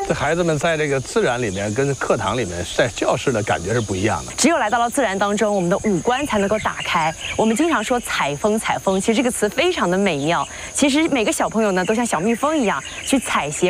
这孩子们在这个自然里面跟课堂里面在教室的感觉是不一样的。 只有来到了自然当中，我们的五官才能够打开。我们经常说采风，采风，其实这个词非常的美妙。其实每个小朋友呢，都像小蜜蜂一样去采撷